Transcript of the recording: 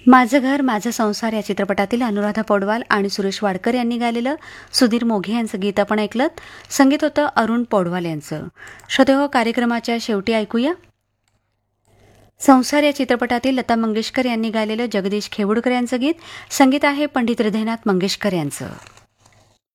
माझं घर माझा संसार या चित्रपटातील अनुराधा पौडवाल आणि सुरेश वाडकर यांनी गायलेलं सुधीर मोघे यांचं गीत आपण ऐकलं. संगीत होतं अरुण पौडवाल यांचं. श्रोतेहो, कार्यक्रमाच्या शेवटी ऐकूया संसार या चित्रपटातील लता मंगेशकर यांनी गायलेलं जगदीश खेवडकर यांचं गीत. संगीत आहे पंडित हृदयनाथ मंगेशकर यांचं.